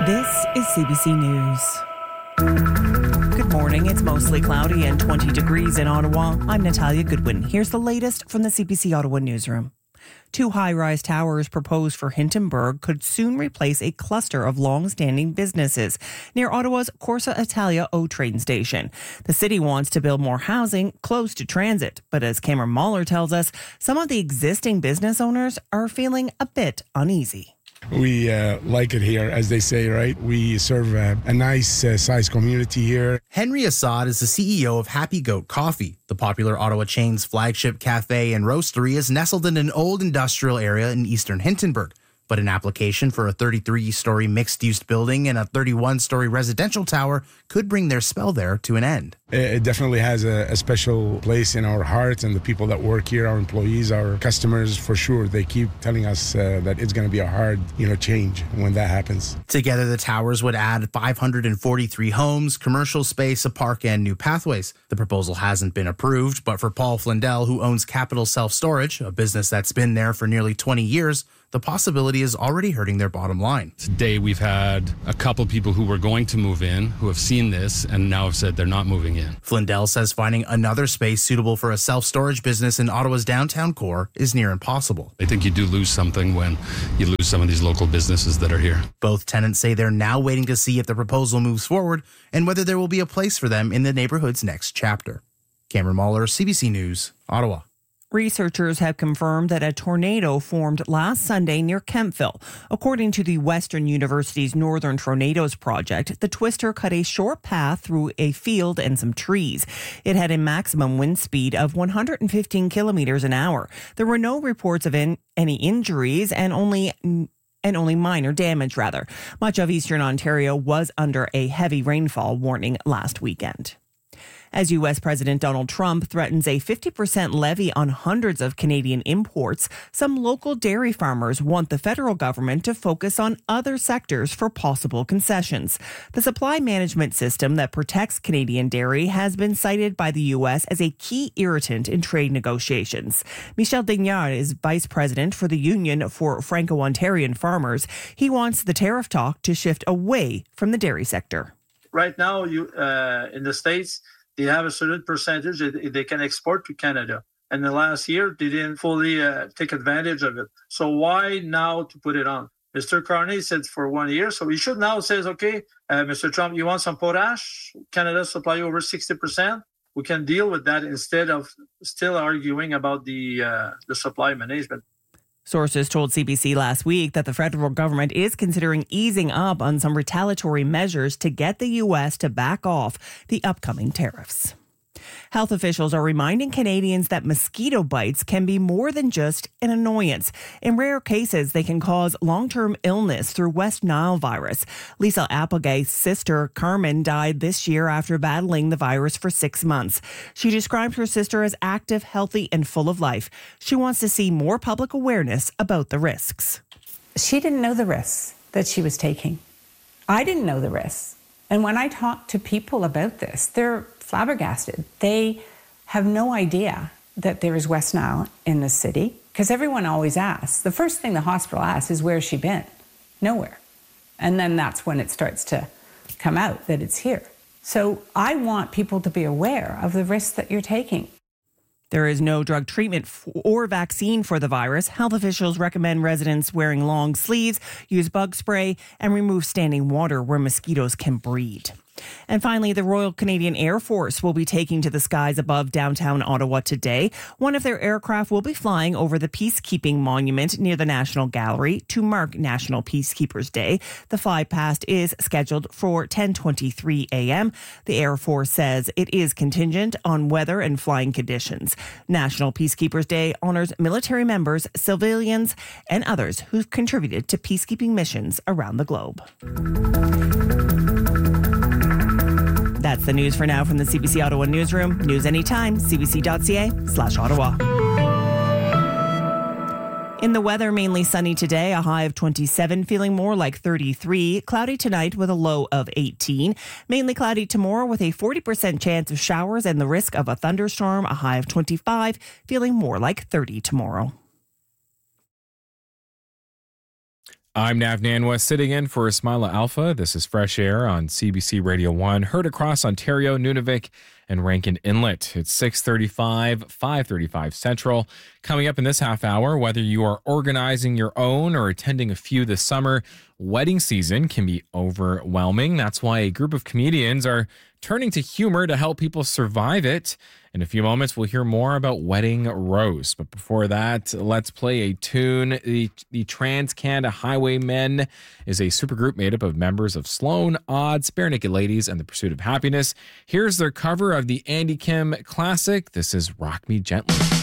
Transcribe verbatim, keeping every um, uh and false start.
This is C B C News. Good morning. It's mostly cloudy and twenty degrees in Ottawa. I'm Natalia Goodwin. Here's the latest from the C B C Ottawa newsroom. Two high-rise towers proposed for Hintonburg could soon replace a cluster of long-standing businesses near Ottawa's Corsa Italia O train station. The city wants to build more housing close to transit, but as Cameron Mahler tells us, some of the existing business owners are feeling a bit uneasy. We uh, like it here, as they say, right? We serve a, a nice uh, size community here. Henry Assad is the C E O of Happy Goat Coffee. The popular Ottawa chain's flagship cafe and roastery is nestled in an old industrial area in eastern Hintonburg. But an application for a thirty-three-story mixed-use building and a thirty-one-story residential tower could bring their spell there to an end. It definitely has a, a special place in our hearts, and the people that work here, our employees, our customers, for sure, they keep telling us uh, that it's going to be a hard, you know, change when that happens. Together, the towers would add five hundred forty-three homes, commercial space, a park, and new pathways. The proposal hasn't been approved, but for Paul Flindell, who owns Capital Self Storage, a business that's been there for nearly twenty years, the possibility is already hurting their bottom line. Today, we've had a couple people who were going to move in who have seen this and now have said they're not moving in. Flindell says finding another space suitable for a self-storage business in Ottawa's downtown core is near impossible. I think you do lose something when you lose some of these local businesses that are here. Both tenants say they're now waiting to see if the proposal moves forward and whether there will be a place for them in the neighborhood's next chapter. Cameron Mahler, C B C News, Ottawa. Researchers have confirmed that a tornado formed last Sunday near Kemptville. According to the Western University's Northern Tornadoes Project, the twister cut a short path through a field and some trees. It had a maximum wind speed of one hundred fifteen kilometers an hour. There were no reports of in, any injuries and only and only minor damage, rather. Much of eastern Ontario was under a heavy rainfall warning last weekend. As U S President Donald Trump threatens a fifty percent levy on hundreds of Canadian imports, some local dairy farmers want the federal government to focus on other sectors for possible concessions. The supply management system that protects Canadian dairy has been cited by the U S as a key irritant in trade negotiations. Michel Dignard is vice president for the Union for Franco-Ontarian Farmers. He wants the tariff talk to shift away from the dairy sector. Right now, you uh, in the States, they have a certain percentage that they can export to Canada. And the last year, they didn't fully uh, take advantage of it. So why now to put it on? Mister Carney said for one year. So he should now say, okay, uh, Mister Trump, you want some potash? Canada supply over sixty percent. We can deal with that instead of still arguing about the uh, the supply management. Sources told C B C last week that the federal government is considering easing up on some retaliatory measures to get the U S to back off the upcoming tariffs. Health officials are reminding Canadians that mosquito bites can be more than just an annoyance. In rare cases, they can cause long-term illness through West Nile virus. Lisa Applegate's sister, Carmen, died this year after battling the virus for six months. She described her sister as active, healthy, and full of life. She wants to see more public awareness about the risks. She didn't know the risks that she was taking. I didn't know the risks. And when I talk to people about this, they're flabbergasted. They have no idea that there is West Nile in the city because everyone always asks. The first thing the hospital asks is, where's she been? Nowhere. And then that's when it starts to come out that it's here. So I want people to be aware of the risks that you're taking. There is no drug treatment or vaccine for the virus. Health officials recommend residents wearing long sleeves, use bug spray, and remove standing water where mosquitoes can breed. And finally, the Royal Canadian Air Force will be taking to the skies above downtown Ottawa today. One of their aircraft will be flying over the Peacekeeping Monument near the National Gallery to mark National Peacekeepers Day. The fly past is scheduled for ten twenty-three a.m. The Air Force says it is contingent on weather and flying conditions. National Peacekeepers Day honors military members, civilians, and others who've contributed to peacekeeping missions around the globe. That's the news for now from the C B C Ottawa newsroom. News anytime, cbc.ca slash Ottawa. In the weather, mainly sunny today, a high of twenty-seven, feeling more like thirty-three. Cloudy tonight with a low of eighteen. Mainly cloudy tomorrow with a forty percent chance of showers and the risk of a thunderstorm, a high of twenty-five, feeling more like thirty tomorrow. I'm Nav Nanwa, sitting in for Ismaila Alpha. This is Fresh Air on C B C Radio one, heard across Ontario, Nunavik, and Rankin Inlet. It's six thirty-five, five thirty-five Central. Coming up in this half hour, whether you are organizing your own or attending a few this summer, wedding season can be overwhelming. That's why a group of comedians are turning to humor to help people survive it. In a few moments, we'll hear more about Wedding Rose. But before that, let's play a tune. The, the Trans Canada Highwaymen is a supergroup made up of members of Sloan, Odds, Bare Naked Ladies, and The Pursuit of Happiness. Here's their cover of the Andy Kim classic. This is Rock Me Gently.